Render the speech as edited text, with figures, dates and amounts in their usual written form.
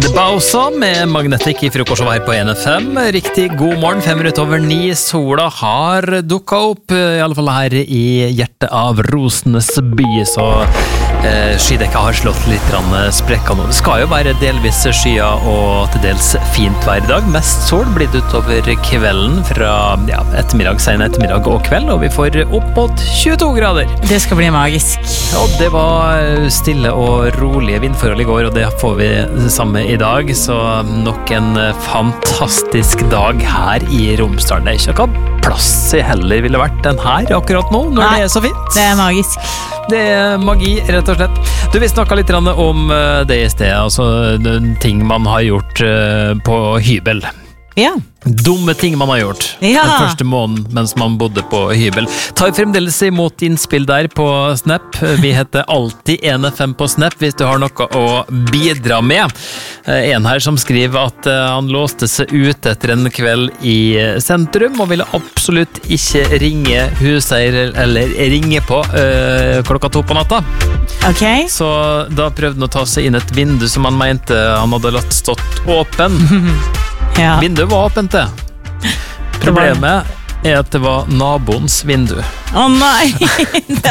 Bausa med Magnetic I frokost her på NFM. Riktig god morgen, 5:05. Sola har dukket opp, I alle fall her I hjertet av Rosenes by, så skydekka har slått litt sprekker nå. Det skal jo være delvis skya og til dels fint vær I dag. Mest sol blir det utover kvelden fra ettermiddag, sen ettermiddag og kveld, og vi får opp mot 22 grader. Det skal bli magisk. Og det var stille og rolige vindforhold I går, og det får vi det samme I dag, så nok en fantastisk dag her I Romsdalen. Det ikke noe plass I heller ville vært den her akkurat nå, når det så fint. Det magisk. Det magi, rett og slett. Du, vi snakket litt om det I sted, altså ting man har gjort på hybel. Ja. Dumme ting man har gjort den første måneden mens man bodde på hybel. Ta fremdeles imot innspill der på Snap. Vi heter alltid NFM på Snap hvis du har noe å bidra med. En her som skriver at han låste seg ut etter en kveld I sentrum og ville absolutt ikke ringe huseier eller ringe på klokka 2 på natta. Ok. Så da prøvde han å ta seg inn et vindu som han mente han hadde latt stått åpen. Ja. Vinduet var åpent det. Problemet at det var naboens vindu. Å nei!